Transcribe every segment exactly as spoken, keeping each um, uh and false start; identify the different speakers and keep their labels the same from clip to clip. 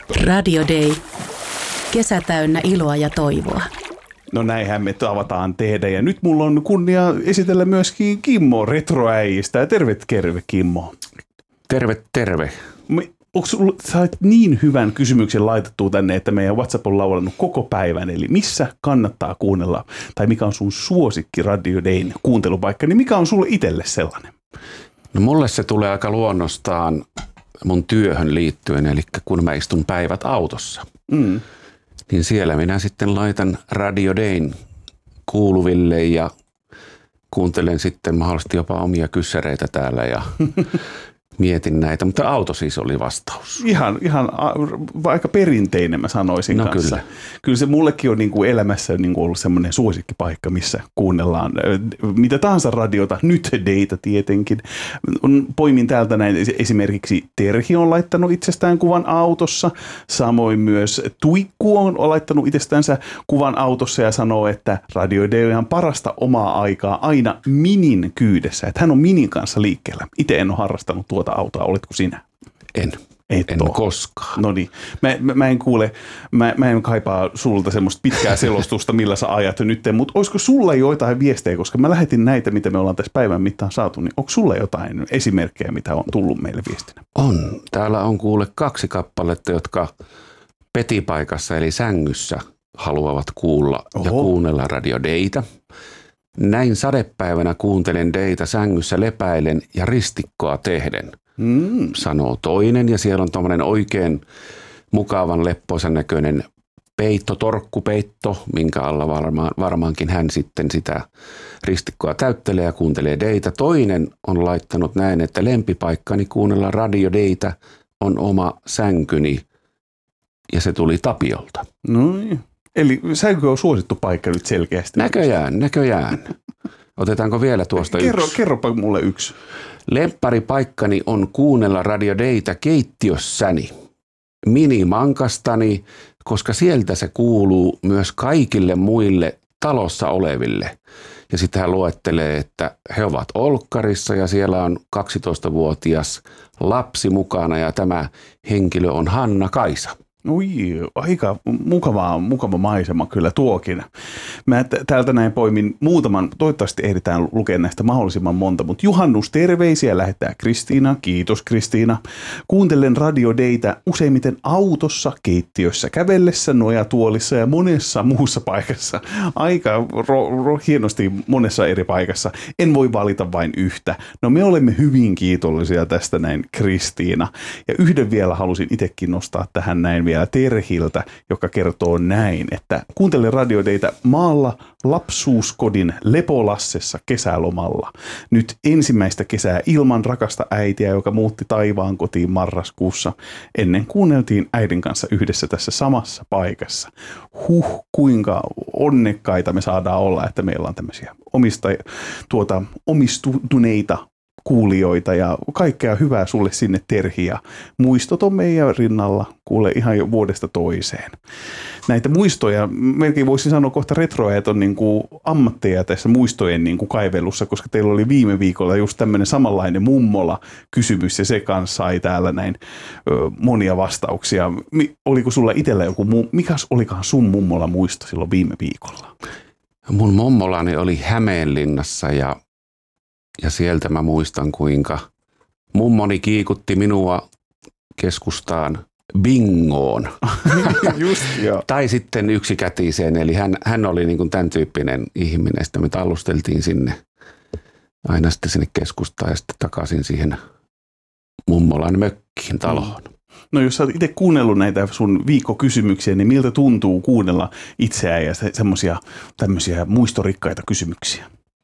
Speaker 1: Radio Day. Kesä täynnä iloa ja toivoa.
Speaker 2: No näinhän me tavataan tehdä ja nyt mulla on kunnia esitellä myöskin Kimmo Retroäijistä. Terve, terve Kimmo.
Speaker 3: Terve, terve.
Speaker 2: Me, onko sulla, sä olet niin hyvän kysymyksen laitettu tänne, että meidän WhatsApp on laulannut koko päivän. Eli missä kannattaa kuunnella, tai mikä on sun suosikki Radio Dayn kuuntelupaikka, niin mikä on sulle itselle sellainen?
Speaker 3: No mulle se tulee aika luonnostaan mun työhön liittyen, eli kun mä istun päivät autossa. Mm. Niin siellä minä sitten laitan Radio Dayn kuuluville ja kuuntelen sitten mahdollisesti jopa omia kyssäreitä täällä ja mietin näitä, mutta auto siis oli vastaus.
Speaker 2: Ihan, ihan a, aika perinteinen mä sanoisin
Speaker 3: no
Speaker 2: kanssa.
Speaker 3: Kyllä.
Speaker 2: Kyllä se mullekin on niin kuin elämässä niin kuin ollut semmoinen suosikkipaikka, missä kuunnellaan mitä tahansa radiota, nyt Dayta tietenkin. Poimin täältä näin esimerkiksi Terhi on laittanut itsestään kuvan autossa, samoin myös Tuikku on laittanut itsestänsä kuvan autossa ja sanoo, että Radio Day on ihan parasta omaa aikaa aina Minin kyydessä, että hän on Minin kanssa liikkeellä. Itse en ole harrastanut tuota autoa, oletko sinä?
Speaker 3: En.
Speaker 2: Et
Speaker 3: en
Speaker 2: ole.
Speaker 3: Koskaan.
Speaker 2: No niin. Mä, mä, mä en kuule, mä, mä en kaipaa sulta semmoista pitkää selostusta, millä sä ajat nyt, mutta olisiko sulla jotain viestejä, koska mä lähetin näitä, mitä me ollaan tässä päivän mittaan saatu, niin onko sulla jotain esimerkkejä, mitä on tullut meille viestinä?
Speaker 3: On. Täällä on kuule kaksi kappaletta, jotka petipaikassa eli sängyssä haluavat kuulla Oho. ja kuunnella Radio Dayta. Näin sadepäivänä kuuntelen Dayta sängyssä lepäilen ja ristikkoa tehden, mm. sanoo toinen. Ja siellä on tommonen oikein mukavan leppoisan näköinen peitto, torkkupeitto, minkä alla varmaan, varmaankin hän sitten sitä ristikkoa täyttelee ja kuuntelee Dayta. Toinen on laittanut näin, että lempipaikkani kuunnella Radio Dayta on oma sänkyni ja se tuli Tapiolta.
Speaker 2: Noin. Eli sänky on suosittu paikka nyt selkeästi.
Speaker 3: Näköjään, näköjään. Otetaanko vielä tuosta
Speaker 2: Kerro,
Speaker 3: yksi?
Speaker 2: Kerropa mulle yksi.
Speaker 3: Lempparipaikkani on kuunnella Radio Dayta keittiössäni, minimankastani, koska sieltä se kuuluu myös kaikille muille talossa oleville. Ja sitten hän luettelee, että he ovat olkkarissa ja siellä on kaksitoistavuotias lapsi mukana ja tämä henkilö on Hanna-Kaisa.
Speaker 2: Ui, aika mukava, mukava maisema kyllä tuokin. Mä t- täältä näin poimin muutaman, toivottavasti ehditään lukea näistä mahdollisimman monta, mutta juhannus terveisiä lähettää Kristiina. Kiitos Kristiina. Kuuntelen Radio Dayta useimmiten autossa, keittiössä, kävellessä, nojatuolissa ja monessa muussa paikassa. Aika ro- ro- hienosti monessa eri paikassa. En voi valita vain yhtä. No me olemme hyvin kiitollisia tästä näin Kristiina. Ja yhden vielä halusin itsekin nostaa tähän näin vielä Terhiltä, joka kertoo näin, että kuuntele Radio Dayta maalla lapsuuskodin Lepolassessa kesälomalla. Nyt ensimmäistä kesää ilman rakasta äitiä, joka muutti taivaan kotiin marraskuussa. Ennen kuunneltiin äidin kanssa yhdessä tässä samassa paikassa. Huh, kuinka onnekkaita me saadaan olla, että meillä on tämmöisiä omista, tuota, omistuneita kuulijoita ja kaikkea hyvää sulle sinne Terhi ja muistot on meidän rinnalla kuule ihan jo vuodesta toiseen. Näitä muistoja, melkein voisin sanoa kohta retroajat on niin kuin ammatteja tässä muistojen niin kuin kaivelussa, koska teillä oli viime viikolla just tämmöinen samanlainen mummola kysymys ja se kanssa sai täällä näin ö, monia vastauksia. Mi, oliko sulla itsellä joku, mikäs olikohan sun mummola muisto silloin viime viikolla?
Speaker 3: Mun mummolani oli Hämeenlinnassa ja Ja sieltä mä muistan, kuinka mummoni kiikutti minua keskustaan bingoon.
Speaker 2: Just, joo.
Speaker 3: Tai sitten yksikätiseen, eli hän, hän oli niin kuin tämän tyyppinen ihminen. Sitten me tallusteltiin sinne, aina sitten sinne keskustaan ja sitten takaisin siihen mummolan mökkiin taloon.
Speaker 2: No jos sä oot itse kuunnellut näitä sun viikkokysymyksiä, niin miltä tuntuu kuunnella itseään ja se, semmoisia tämmöisiä muistorikkaita kysymyksiä?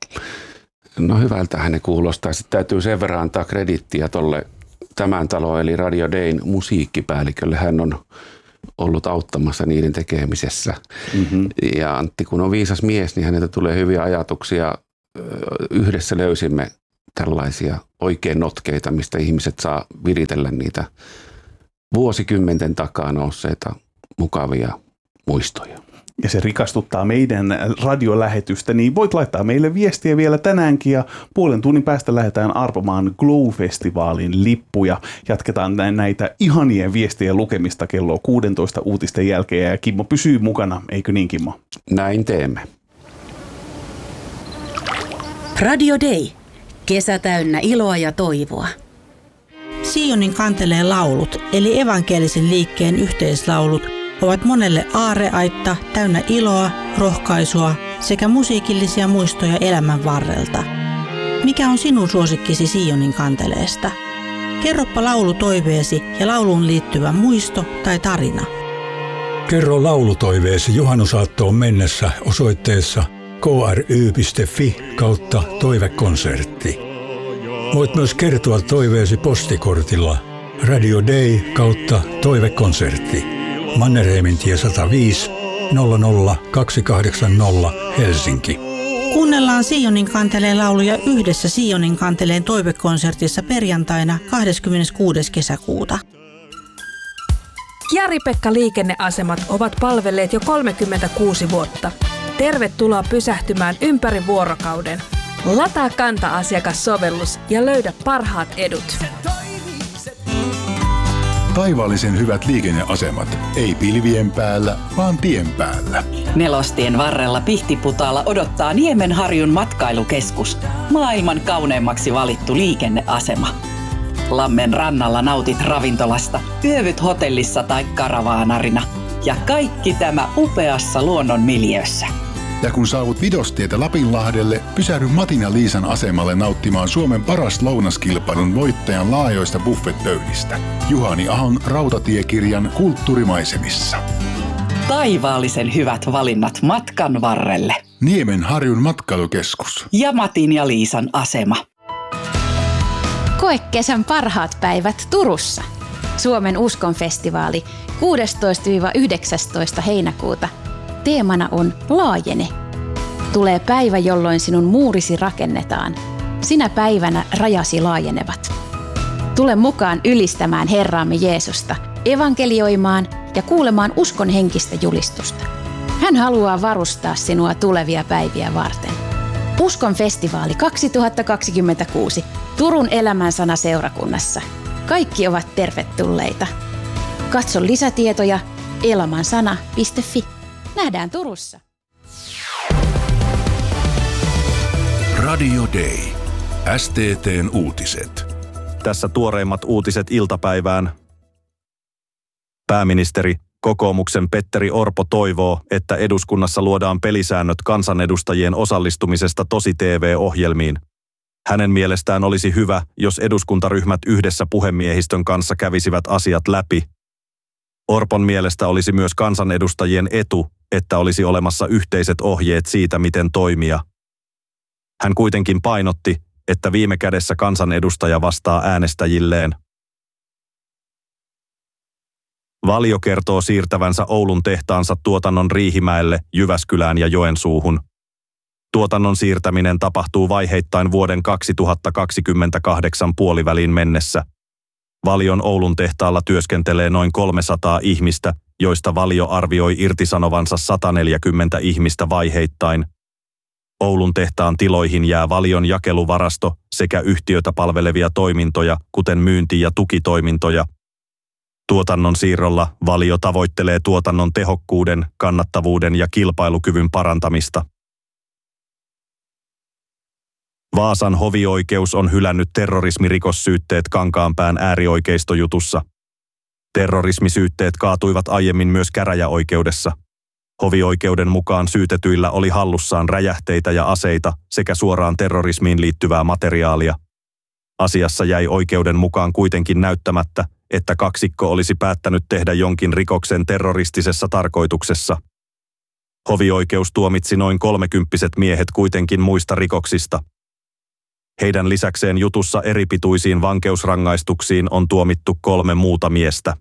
Speaker 3: No hyvältähän ne kuulostaa. Sitten täytyy sen verran antaa kredittiä tolle tämän talon eli Radio Dayn musiikkipäällikölle. Hän on ollut auttamassa niiden tekemisessä. Mm-hmm. Ja Antti, kun on viisas mies, niin häneltä tulee hyviä ajatuksia. Yhdessä löysimme tällaisia oikein notkeita, mistä ihmiset saa viritellä niitä vuosikymmenten takaa nousseita mukavia muistoja.
Speaker 2: ja se rikastuttaa meidän radiolähetystä, niin voit laittaa meille viestiä vielä tänäänkin ja puolen tunnin päästä lähdetään arpomaan Glow-festivaalin lippuja. Jatketaan näitä ihanien viestien lukemista kello kuusitoista uutisten jälkeen ja Kimmo pysyy mukana, eikö niin Kimmo?
Speaker 3: Näin teemme.
Speaker 1: Radio Day. Kesä täynnä iloa ja toivoa.
Speaker 4: Sionin kanteleen laulut, eli evankelisen liikkeen yhteislaulut, ovat monelle aarreaitta täynnä iloa, rohkaisua sekä musiikillisia muistoja elämän varrelta. Mikä on sinun suosikkisi Sionin kanteleesta? Kerropa laulutoiveesi ja lauluun liittyvä muisto tai tarina.
Speaker 5: Kerro laulutoiveesi juhannusaattoon mennessä osoitteessa k r y piste f i kautta toivekonsertti. Voit myös kertoa toiveesi postikortilla Radio Day kautta toivekonsertti. Mannerheimintie sata viisi nolla nolla kaksi kahdeksan nolla Helsinki.
Speaker 4: Kuunnellaan Sionin kanteleen lauluja yhdessä Sionin kanteleen toivekonsertissa perjantaina kahdeskymmeneskuudes kesäkuuta.
Speaker 6: Jari-Pekka liikenneasemat ovat palvelleet jo kolmekymmentäkuusi vuotta. Tervetuloa pysähtymään ympäri vuorokauden. Lataa Kanta-asiakassovellus ja löydä parhaat edut.
Speaker 7: Taivaallisen hyvät liikenneasemat. Ei pilvien päällä, vaan tien päällä.
Speaker 8: Nelostien varrella Pihtiputaalla odottaa Niemenharjun matkailukeskus. Maailman kauneimmaksi valittu liikenneasema. Lammen rannalla nautit ravintolasta, yövyt hotellissa tai karavaanarina. Ja kaikki tämä upeassa luonnon miljöössä.
Speaker 7: Ja kun saavut Vidostietä Lapinlahdelle, pysähdy Matin ja Liisan asemalle nauttimaan Suomen paras lounaskilpailun voittajan laajoista buffetpöydistä. Juhani Ahon rautatiekirjan kulttuurimaisemissa.
Speaker 8: Taivaallisen hyvät valinnat matkan varrelle.
Speaker 7: Niemenharjun matkailukeskus.
Speaker 8: Ja Matin ja Liisan asema.
Speaker 9: Koe kesän parhaat päivät Turussa. Suomen uskonfestivaali kuudestoista yhdeksästoista heinäkuuta. Teemana on Laajene. Tulee päivä, jolloin sinun muurisi rakennetaan. Sinä päivänä rajasi laajenevat. Tule mukaan ylistämään Herraamme Jeesusta, evankelioimaan ja kuulemaan uskon henkistä julistusta. Hän haluaa varustaa sinua tulevia päiviä varten. Uskon festivaali kaksituhattakaksikymmentäkuusi Turun elämänsana seurakunnassa. Kaikki ovat tervetulleita. Katso lisätietoja elamansana piste f i. Nähdään Turussa.
Speaker 10: Radio Day. S T T:n uutiset.
Speaker 11: Tässä tuoreimmat uutiset iltapäivään. Pääministeri, kokoomuksen Petteri Orpo toivoo, että eduskunnassa luodaan pelisäännöt kansanedustajien osallistumisesta tosi-T V-ohjelmiin. Hänen mielestään olisi hyvä, jos eduskuntaryhmät yhdessä puhemiehistön kanssa kävisivät asiat läpi. Orpon mielestä olisi myös kansanedustajien etu, että olisi olemassa yhteiset ohjeet siitä, miten toimia. Hän kuitenkin painotti, että viime kädessä kansanedustaja vastaa äänestäjilleen. Valio kertoo siirtävänsä Oulun tehtaansa tuotannon Riihimäelle, Jyväskylään ja Joensuuhun. Tuotannon siirtäminen tapahtuu vaiheittain vuoden kaksituhattakaksikymmentäkahdeksan puoliväliin mennessä. Valion Oulun tehtaalla työskentelee noin kolmesataa ihmistä, joista Valio arvioi irtisanovansa sata neljäkymmentä ihmistä vaiheittain. Oulun tehtaan tiloihin jää Valion jakeluvarasto sekä yhtiötä palvelevia toimintoja, kuten myynti- ja tukitoimintoja. Tuotannon siirrolla Valio tavoittelee tuotannon tehokkuuden, kannattavuuden ja kilpailukyvyn parantamista. Vaasan hovioikeus on hylännyt terrorismirikossyytteet Kankaanpään äärioikeistojutussa. Terrorismisyytteet kaatuivat aiemmin myös käräjäoikeudessa. Hovioikeuden mukaan syytetyillä oli hallussaan räjähteitä ja aseita sekä suoraan terrorismiin liittyvää materiaalia. Asiassa jäi oikeuden mukaan kuitenkin näyttämättä, että kaksikko olisi päättänyt tehdä jonkin rikoksen terroristisessa tarkoituksessa. Hovioikeus tuomitsi noin kolmekymppiset miehet kuitenkin muista rikoksista. Heidän lisäkseen jutussa eripituisiin vankeusrangaistuksiin on tuomittu kolme muuta miestä.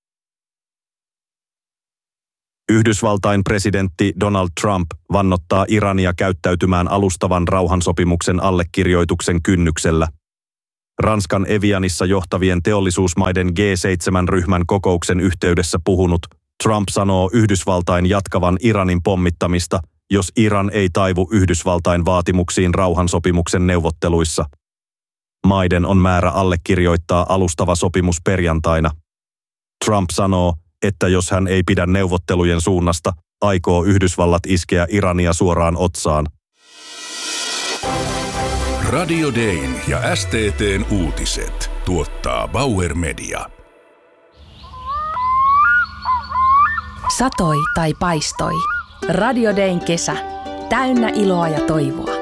Speaker 11: Yhdysvaltain presidentti Donald Trump vannottaa Irania käyttäytymään alustavan rauhansopimuksen allekirjoituksen kynnyksellä. Ranskan Evianissa johtavien teollisuusmaiden G seitsemän-ryhmän kokouksen yhteydessä puhunut Trump sanoo Yhdysvaltain jatkavan Iranin pommittamista, jos Iran ei taivu Yhdysvaltain vaatimuksiin rauhansopimuksen neuvotteluissa. Maiden on määrä allekirjoittaa alustava sopimus perjantaina. Trump sanoo, että jos hän ei pidä neuvottelujen suunnasta, aikoo Yhdysvallat iskeä Irania suoraan otsaan.
Speaker 10: Radio Dayn ja S T T:n uutiset tuottaa Bauer Media.
Speaker 6: Satoi tai paistoi. Radio Dayn kesä. Täynnä iloa ja toivoa.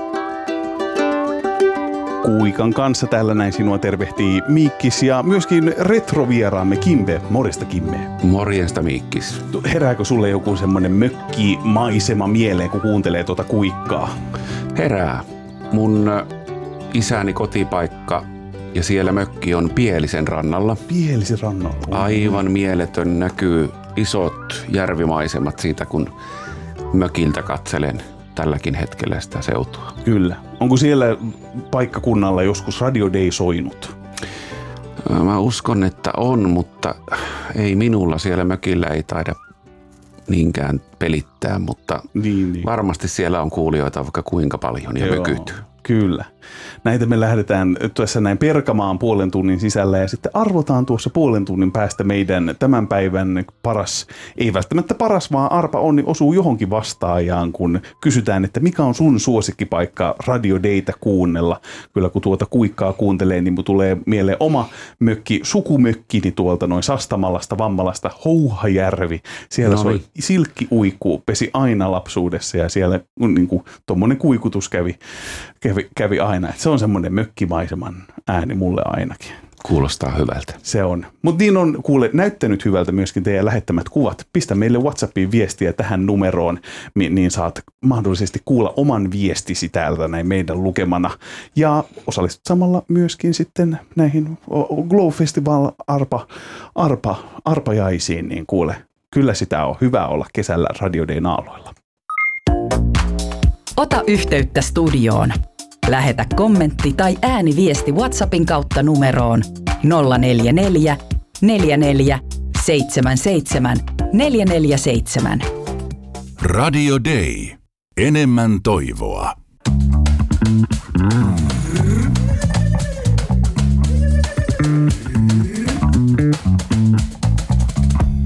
Speaker 2: Kuikan kanssa täällä näin sinua tervehtii Miikkis ja myöskin retrovieraamme Kimbe. Morjesta Kimbe.
Speaker 3: Morjesta Miikkis.
Speaker 2: Herääkö sulle joku semmoinen mökkimaisema mieleen, kun kuuntelee tuota kuikkaa?
Speaker 3: Herää. Mun isäni kotipaikka ja siellä mökki on Pielisen rannalla.
Speaker 2: Pielisen rannalla.
Speaker 3: Aivan mieletön, näkyy isot järvimaisemat siitä, kun mökiltä katselen tälläkin hetkellä sitä seutua.
Speaker 2: Kyllä. Onko siellä paikkakunnalla joskus Radio Day soinut?
Speaker 3: Mä uskon, että on, mutta ei minulla siellä mökillä ei taida niinkään pelittää, mutta
Speaker 2: niin, niin.
Speaker 3: Varmasti siellä on kuulijoita vaikka kuinka paljon ja mökyt.
Speaker 2: Kyllä. Näitä me lähdetään tuossa näin perkamaan puolen tunnin sisällä ja sitten arvotaan tuossa puolen tunnin päästä meidän tämän päivän paras, ei välttämättä paras, vaan arpa onni osuu johonkin vastaajaan, kun kysytään, että mikä on sun suosikkipaikka Radio Daytä kuunnella. Kyllä kun tuota kuikkaa kuuntelee, niin tulee mieleen oma mökki, sukumökkini tuolta noin Sastamalasta, Vammalasta, Houhajärvi. Siellä
Speaker 3: no niin.
Speaker 2: soi silkki uikuu, pesi aina lapsuudessa ja siellä niin kuin tommonen kuikutus kävi, kävi, kävi aina. Et se on semmoinen mökkimaiseman ääni mulle ainakin.
Speaker 3: Kuulostaa hyvältä.
Speaker 2: Se on. Mutta niin on kuule näyttänyt hyvältä myöskin teidän lähettämät kuvat. Pistä meille WhatsAppiin viestiä tähän numeroon, niin saat mahdollisesti kuulla oman viestisi täältä näin meidän lukemana. Ja osallistut samalla myöskin sitten näihin Glow Festival arpa, arpa, arpajaisiin, niin kuule. Kyllä sitä on hyvä olla kesällä Radio Dayn aalloilla.
Speaker 8: Ota yhteyttä studioon. Lähetä kommentti tai ääniviesti WhatsAppin kautta numeroon nolla neljä neljä, neljä neljä, seitsemän seitsemän, neljä neljä seitsemän.
Speaker 10: Radio Day. Enemmän toivoa.